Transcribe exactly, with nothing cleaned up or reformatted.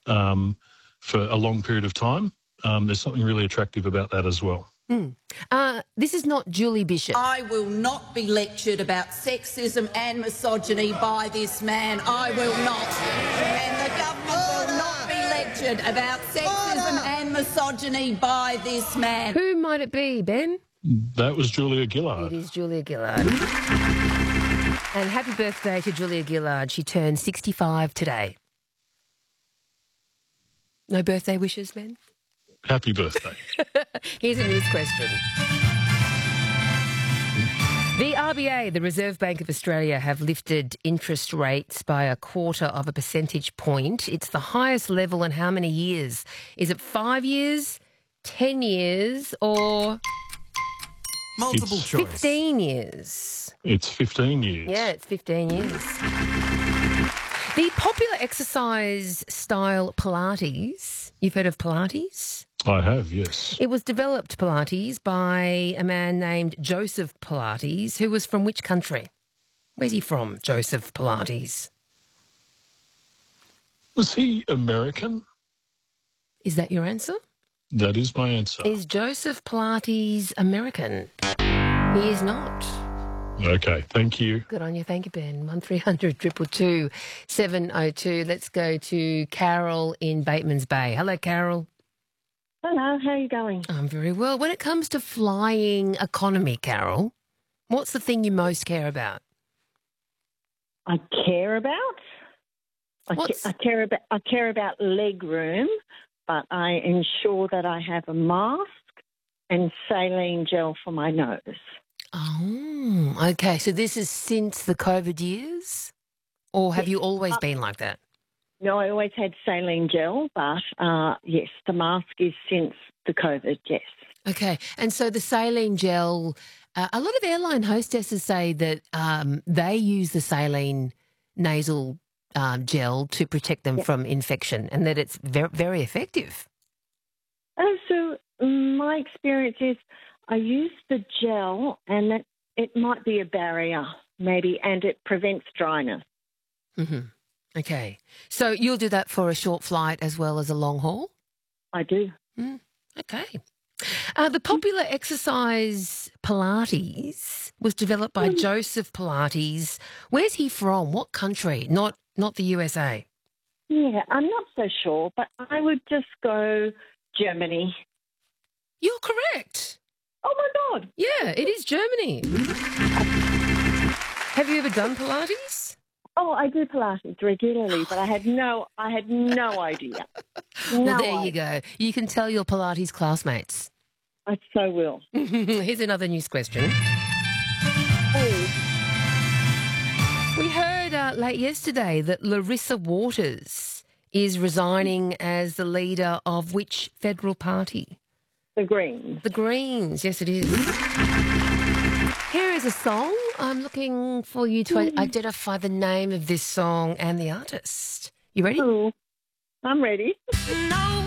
um, for a long period of time. Um, there's something really attractive about that as well. Mm. Uh, this is not Julie Bishop. I will not be lectured about sexism and misogyny by this man. I will not. And the government will not be lectured about sexism and misogyny by this man. Who might it be, Ben? That was Julia Gillard. It is Julia Gillard. And happy birthday to Julia Gillard. She turned sixty-five today. No birthday wishes, Ben? Happy birthday. Here's a news question. The R B A, the Reserve Bank of Australia, have lifted interest rates by a quarter of a percentage point. It's the highest level in how many years? Is it five years, ten years, or multiple It's- choice? fifteen years? It's fifteen years. Yeah, it's fifteen years. The popular exercise style Pilates, you've heard of Pilates? I have, yes. It was developed, Pilates, by a man named Joseph Pilates, who was from which country? Where's he from, Joseph Pilates? Was he American? Is that your answer? That is my answer. Is Joseph Pilates American? He is not. Okay, thank you. Good on you. Thank you, Ben. one three hundred two two two seven oh two. Let's go to Carol in Bateman's Bay. Hello, Carol. Hello, how are you going? I'm very well. When it comes to flying economy, Carol, what's the thing you most care about? I care about. I, ca- What's- I care about. I care about leg room, but I ensure that I have a mask and saline gel for my nose. Oh, okay. So this is since the COVID years? Or have you always been like that? No, I always had saline gel, but uh, yes, the mask is since the COVID. Yes. Okay. And so the saline gel, uh, a lot of airline hostesses say that um, they use the saline nasal um, gel to protect them Yeah. from infection and that it's very, very effective. Oh, so mm, my experience is I use the gel, and that it might be a barrier, maybe, and it prevents dryness. hmm Okay. So you'll do that for a short flight as well as a long haul? I do. Mm, okay. Uh, the popular exercise Pilates was developed by Joseph Pilates. Where's he from? What country? Not not the U S A. Yeah, I'm not so sure, but I would just go Germany. You're correct. Oh my God! Yeah, it is Germany. Have you ever done Pilates? Oh, I do Pilates regularly, but I had no, I had no idea. No Well, there you idea. go. You can tell your Pilates classmates. I so will. Here's another news question. Oh, We heard uh, late yesterday that Larissa Waters is resigning as the leader of which federal party? the Greens. The Greens. Yes, it is. Here is a song. I'm looking for you to identify the name of this song and the artist. You ready? Oh, I'm ready. No